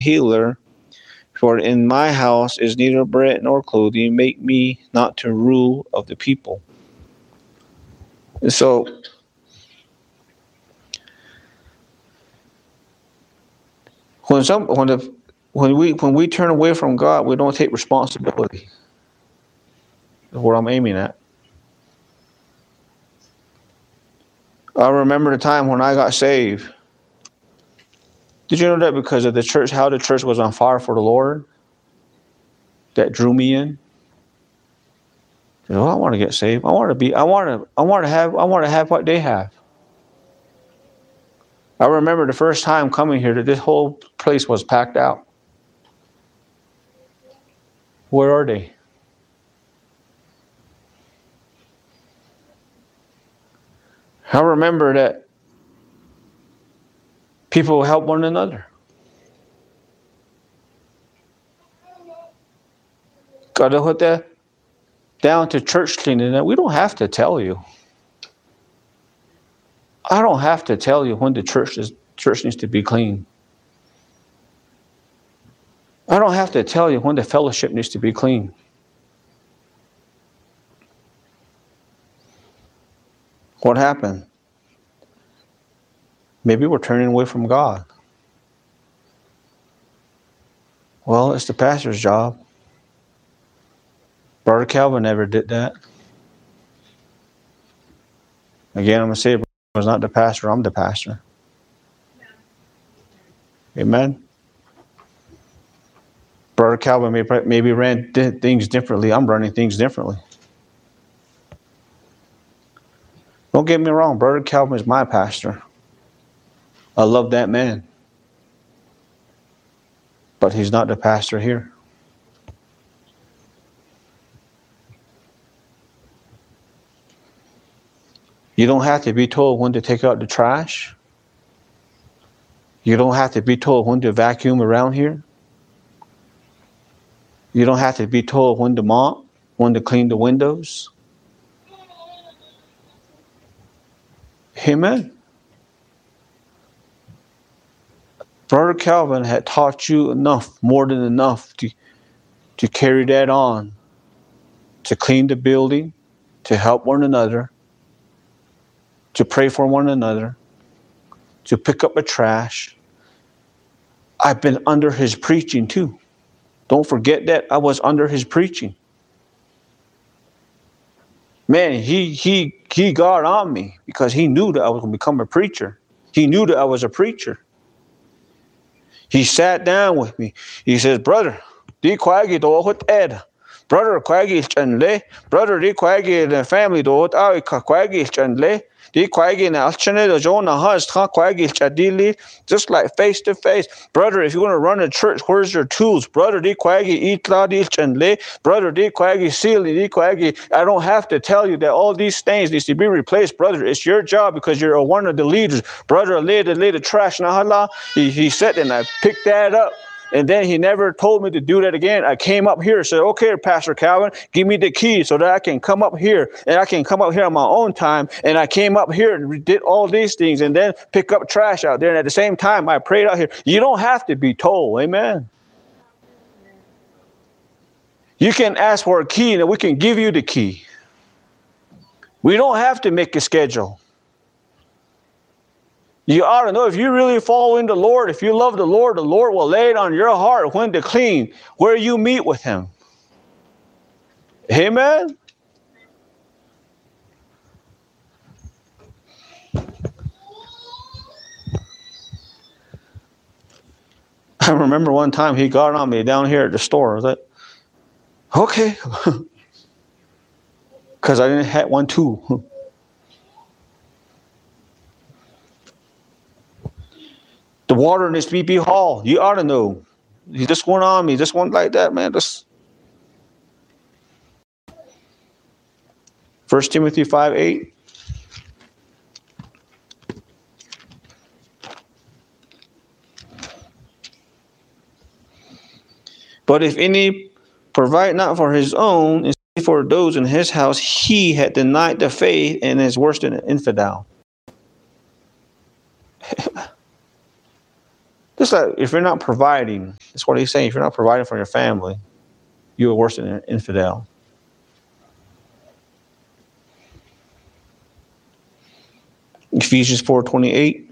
healer, for in my house is neither bread nor clothing. Make me not to rule of the people. And so, when we turn away from God, we don't take responsibility. That's where I'm aiming at. I remember the time when I got saved. Did you know that because of the church, how the church was on fire for the Lord, that drew me in? You know, I want to get saved. I want to have what they have. I remember the first time coming here that this whole place was packed out. Where are they? I remember that people help one another. Got to put that down to church cleaning. That we don't have to tell you. I don't have to tell you when the church needs to be clean. I don't have to tell you when the fellowship needs to be clean. What happened? Maybe we're turning away from God. Well, it's the pastor's job. Brother Calvin never did that. Again, I'm going to say it was not the pastor, I'm the pastor. Amen? Brother Calvin maybe ran things differently. I'm running things differently. Don't get me wrong, Brother Calvin is my pastor. I love that man. But he's not the pastor here. You don't have to be told when to take out the trash. You don't have to be told when to vacuum around here. You don't have to be told when to mop, when to clean the windows. Amen. Brother Calvin had taught you enough, more than enough, to carry that on, to clean the building, to help one another, to pray for one another, to pick up the trash. I've been under his preaching too. Don't forget that I was under his preaching. Man, he got on me because he knew that I was going to become a preacher. He knew that I was a preacher. He sat down with me. He says, brother, di kwagi do hot ed. Brother kwagi chanle. Brother di kwagi the family do hot ai kwagi chanle. Di kwagi na alchane do jona has kwagi chadili. Just like face to face. Brother, if you want to run a church, where's your tools? Brother di kwagi itla di chanle. Brother di kwagi sili di kwagi. I don't have to tell you that all these things needs to be replaced, brother. It's your job because you're one of the leaders. Brother, lay the trash. Nahala. He said, and I picked that up. And then he never told me to do that again. I came up here and said, okay, Pastor Calvin, give me the key so that I can come up here. And I can come up here on my own time. And I came up here and did all these things and then pick up trash out there. And at the same time, I prayed out here. You don't have to be told. Amen. You can ask for a key and we can give you the key. We don't have to make a schedule. You ought to know if you really follow in the Lord, if you love the Lord will lay it on your heart when to clean, where you meet with him. Amen? I remember one time he got on me down here at the store. I was like, okay. Because I didn't have one too. The water in this BP hall, you ought to know. He just went on me, just went like that, man. Just 1 Timothy 5:8. But if any provide not for his own, and for those in his house, he had denied the faith and is worse than an infidel. Just like if you're not providing, that's what he's saying. If you're not providing for your family, you're worse than an infidel. Ephesians 4:28.